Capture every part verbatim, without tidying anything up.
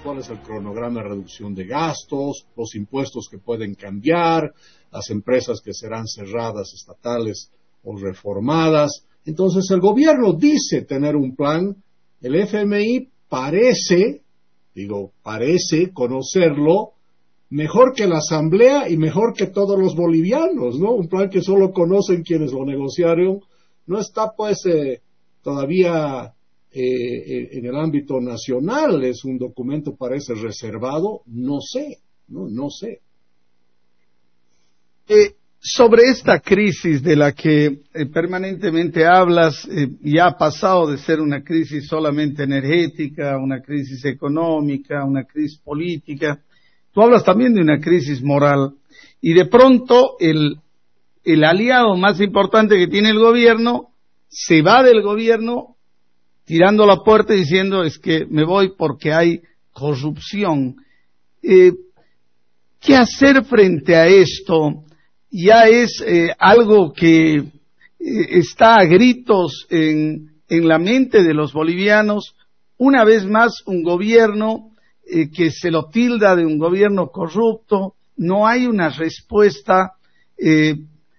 cuál es el cronograma de reducción de gastos, los impuestos que pueden cambiar, las empresas que serán cerradas, estatales o reformadas. Entonces el gobierno dice tener un plan, el F M I parece, digo, parece conocerlo mejor que la Asamblea y mejor que todos los bolivianos, ¿no? Un plan que solo conocen quienes lo negociaron, no está pues eh, todavía eh, en el ámbito nacional, es un documento parece reservado, no sé, no, no sé. Eh, sobre esta crisis de la que eh, permanentemente hablas, eh, ya ha pasado de ser una crisis solamente energética, una crisis económica, una crisis política. Tú hablas también de una crisis moral y de pronto el, el aliado más importante que tiene el gobierno se va del gobierno tirando la puerta y diciendo es que me voy porque hay corrupción. Eh, ¿Qué hacer frente a esto? Ya es eh, algo que eh, está a gritos en, en la mente de los bolivianos. Una vez más, un gobierno eh, que se lo tilda de un gobierno corrupto, no hay una respuesta, eh,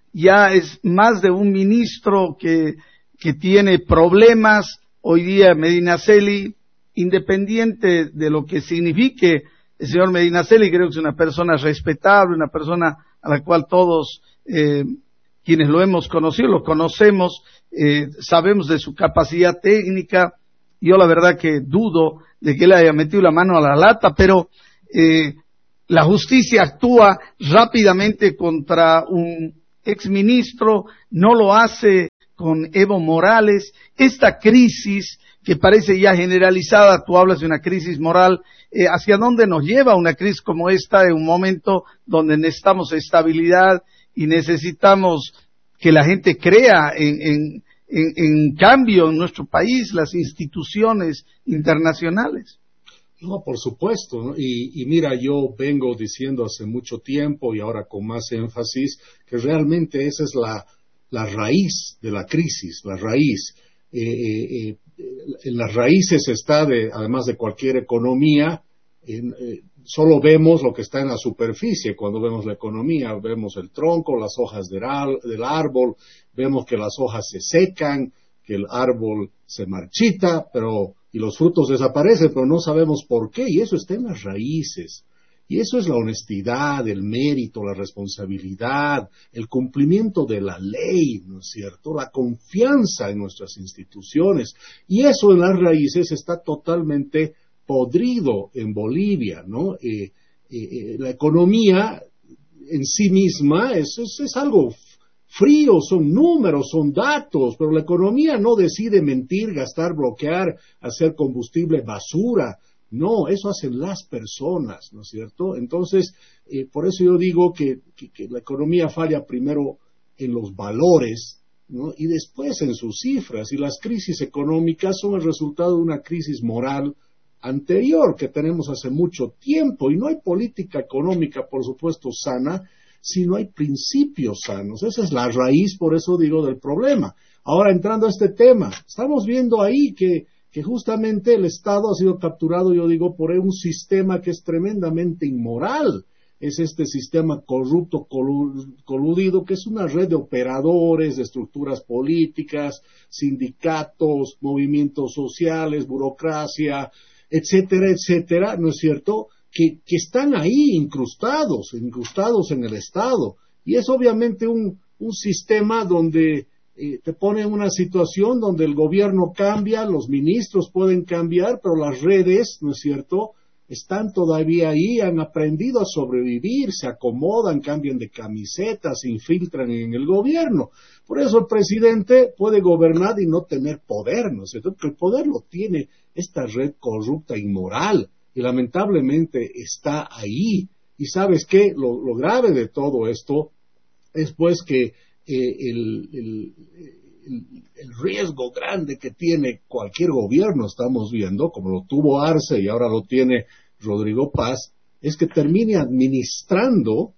ya es más de un ministro que, que tiene problemas. Hoy día Medinaceli, independiente de lo que signifique el señor Medinaceli, creo que es una persona respetable, una persona a la cual todos eh, quienes lo hemos conocido, lo conocemos, eh, sabemos de su capacidad técnica. Yo la verdad que dudo de que él haya metido la mano a la lata, pero eh, la justicia actúa rápidamente contra un exministro, no lo hace con Evo Morales. Esta crisis que parece ya generalizada, tú hablas de una crisis moral, eh, ¿hacia dónde nos lleva una crisis como esta en un momento donde necesitamos estabilidad y necesitamos que la gente crea en, en, en, en cambio en nuestro país, las instituciones internacionales? No, por supuesto, ¿no? Y, y mira, yo vengo diciendo hace mucho tiempo y ahora con más énfasis que realmente esa es la, la raíz de la crisis, la raíz. Eh, eh, en las raíces está, de, además de cualquier economía, en, eh, solo vemos lo que está en la superficie. Cuando vemos la economía, vemos el tronco, las hojas del, ar, del árbol, vemos que las hojas se secan, que el árbol se marchita, pero y los frutos desaparecen, pero no sabemos por qué, y eso está en las raíces. Y eso es la honestidad, el mérito, la responsabilidad, el cumplimiento de la ley, ¿no es cierto? La confianza en nuestras instituciones. Y eso en las raíces está totalmente podrido en Bolivia, ¿no? Eh, eh, la economía en sí misma es, es, es algo frío, son números, son datos, pero la economía no decide mentir, gastar, bloquear, hacer combustible basura. No, eso hacen las personas, ¿no es cierto? Entonces, eh, por eso yo digo que, que, que la economía falla primero en los valores, ¿no? Y después en sus cifras. Y las crisis económicas son el resultado de una crisis moral anterior que tenemos hace mucho tiempo. Y no hay política económica, por supuesto, sana, si no hay principios sanos. Esa es la raíz, por eso digo, del problema. Ahora, entrando a este tema, estamos viendo ahí que que justamente el Estado ha sido capturado, yo digo, por un sistema que es tremendamente inmoral. Es este sistema corrupto, coludido, que es una red de operadores, de estructuras políticas, sindicatos, movimientos sociales, burocracia, etcétera, etcétera, ¿no es cierto?, que, que están ahí incrustados, incrustados en el Estado. Y es obviamente un, un sistema donde Eh, te pone en una situación donde el gobierno cambia, los ministros pueden cambiar, pero las redes, ¿no es cierto?, están todavía ahí, han aprendido a sobrevivir, se acomodan, cambian de camisetas, se infiltran en el gobierno. Por eso el presidente puede gobernar y no tener poder, ¿no es cierto?, porque el poder lo tiene esta red corrupta, inmoral, y lamentablemente está ahí. Y ¿sabes qué? Lo, lo grave de todo esto es pues que Eh, el, el, el, el riesgo grande que tiene cualquier gobierno, estamos viendo, como lo tuvo Arce y ahora lo tiene Rodrigo Paz, es que termine administrando,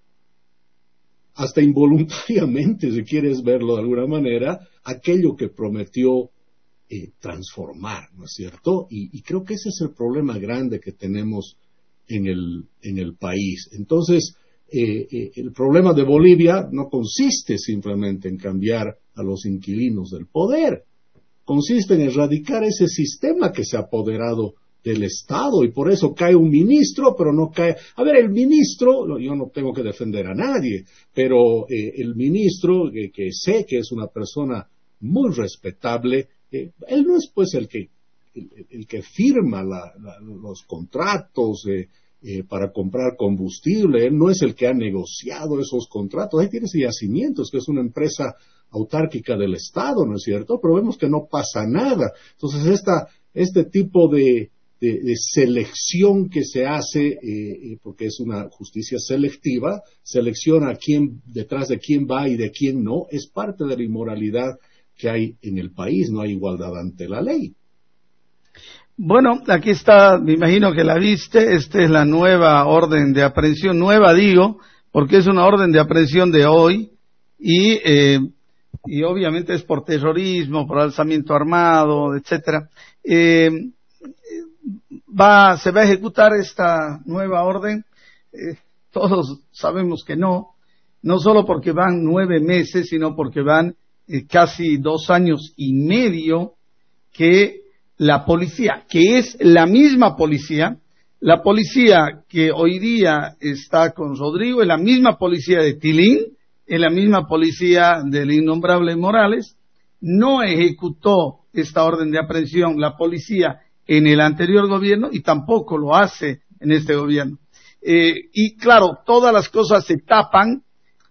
hasta involuntariamente, si quieres verlo de alguna manera, aquello que prometió eh, transformar, ¿no es cierto? Y, y creo que ese es el problema grande que tenemos en el, en el país. Entonces, eh, eh, el problema de Bolivia no consiste simplemente en cambiar a los inquilinos del poder, consiste en erradicar ese sistema que se ha apoderado del Estado, y por eso cae un ministro, pero no cae... A ver, el ministro, yo no tengo que defender a nadie, pero eh, el ministro, eh, que sé que es una persona muy respetable, eh, él no es pues el que, el, el que firma la, la, los contratos eh, eh, para comprar combustible, él no es el que ha negociado esos contratos, ahí tienes yacimientos, que es una empresa autárquica del Estado, ¿no es cierto? Pero vemos que no pasa nada. Entonces, esta, este tipo de De, de selección que se hace, eh, porque es una justicia selectiva, selecciona a quién, detrás de quién va y de quién no, es parte de la inmoralidad que hay en el país, no hay igualdad ante la ley. Bueno, aquí está, me imagino que la viste, esta es la nueva orden de aprehensión, nueva digo, porque es una orden de aprehensión de hoy, y, eh, y obviamente es por terrorismo, por alzamiento armado, etcétera. Eh, Va, se va a ejecutar esta nueva orden, eh, todos sabemos que no, no solo porque van nueve meses, sino porque van eh, casi dos años y medio que la policía, que es la misma policía, la policía que hoy día está con Rodrigo, es la misma policía de Tilín, es la misma policía del innombrable Morales, no ejecutó esta orden de aprehensión la policía en el anterior gobierno y tampoco lo hace en este gobierno. Eh, y claro, todas las cosas se tapan,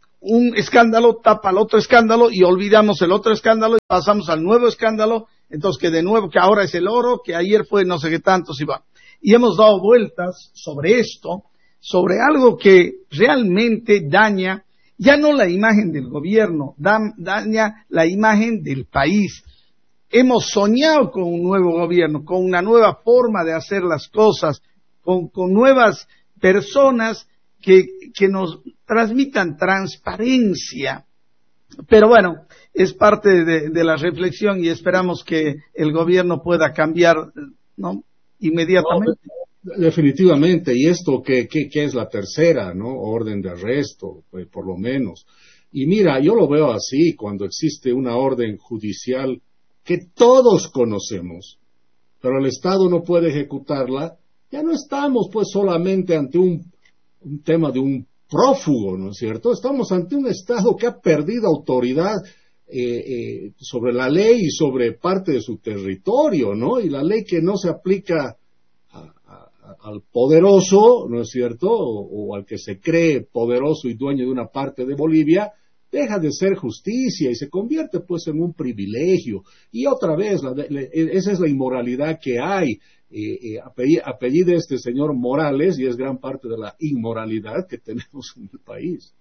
un escándalo tapa el otro escándalo y olvidamos el otro escándalo y pasamos al nuevo escándalo, entonces que de nuevo, que ahora es el oro, que ayer fue no sé qué tanto, si va. Y hemos dado vueltas sobre esto, sobre algo que realmente daña, ya no la imagen del gobierno, da, daña la imagen del país. Hemos soñado con un nuevo gobierno, con una nueva forma de hacer las cosas, con, con nuevas personas que, que nos transmitan transparencia. Pero bueno, es parte de, de la reflexión y esperamos que el gobierno pueda cambiar, ¿no? Inmediatamente. No, definitivamente, y esto que, que, que es la tercera, ¿no? Orden de arresto, pues, por lo menos. Y mira, yo lo veo así, cuando existe una orden judicial que todos conocemos, pero el Estado no puede ejecutarla, ya no estamos pues solamente ante un, un tema de un prófugo, ¿no es cierto? Estamos ante un Estado que ha perdido autoridad eh, eh, sobre la ley y sobre parte de su territorio, ¿no? Y la ley que no se aplica a, a, al poderoso, ¿no es cierto? O, o al que se cree poderoso y dueño de una parte de Bolivia, deja de ser justicia y se convierte pues en un privilegio. Y otra vez, la, la, esa es la inmoralidad que hay. Eh, eh, apellida, apellida este señor Morales y es gran parte de la inmoralidad que tenemos en el país.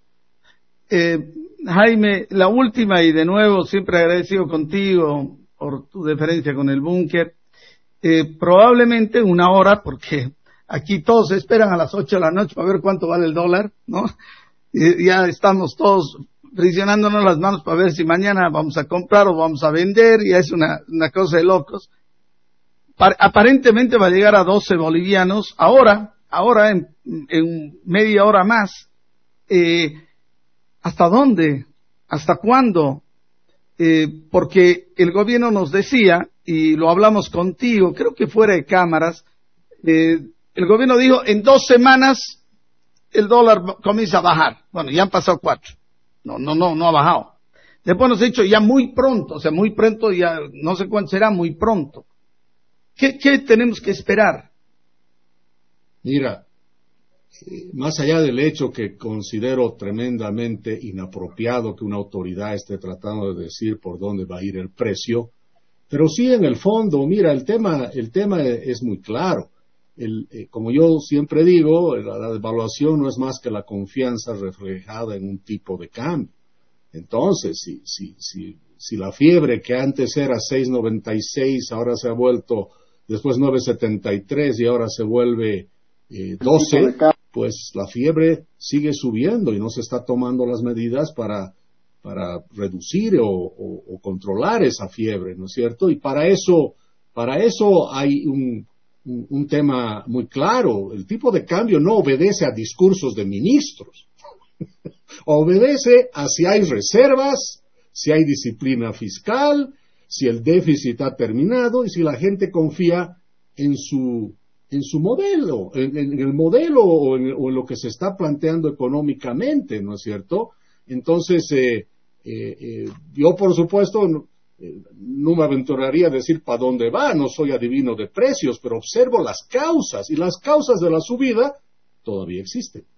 Eh, Jaime, la última y de nuevo siempre agradecido contigo por tu deferencia con el búnker. Eh, probablemente una hora, porque aquí todos esperan a las ocho de la noche para ver cuánto vale el dólar, ¿no? Eh, ya estamos todos friccionándonos las manos para ver si mañana vamos a comprar o vamos a vender, y es una, una cosa de locos. Pa- aparentemente va a llegar a doce bolivianos, ahora, ahora en, en media hora más. Eh, ¿Hasta dónde? ¿Hasta cuándo? Eh, porque el gobierno nos decía, y lo hablamos contigo, creo que fuera de cámaras, eh, el gobierno dijo, en dos semanas el dólar comienza a bajar. Bueno, ya han pasado cuatro. No, no, no, no ha bajado. Después nos ha dicho ya muy pronto, o sea, muy pronto, ya no sé cuánto será, muy pronto. ¿Qué, qué tenemos que esperar? Mira, eh, más allá del hecho que considero tremendamente inapropiado que una autoridad esté tratando de decir por dónde va a ir el precio, pero sí en el fondo, mira, el tema, el tema es muy claro. El, eh, como yo siempre digo, la, la devaluación no es más que la confianza reflejada en un tipo de cambio. Entonces, si, si, si, si la fiebre que antes era seis noventa y seis, ahora se ha vuelto, después nueve setenta y tres y ahora se vuelve eh, doce, pues la fiebre sigue subiendo y no se está tomando las medidas para, para reducir o, o, o controlar esa fiebre, ¿no es cierto? Y para eso, para eso hay un, un, un tema muy claro. El tipo de cambio no obedece a discursos de ministros. Obedece a si hay reservas, si hay disciplina fiscal, si el déficit ha terminado y si la gente confía en su, en su modelo, en, en el modelo o en, o en lo que se está planteando económicamente, ¿no es cierto? Entonces, eh, eh, eh, yo por supuesto no, eh, no me aventuraría a decir para dónde va, no soy adivino de precios, pero observo las causas y las causas de la subida todavía existen.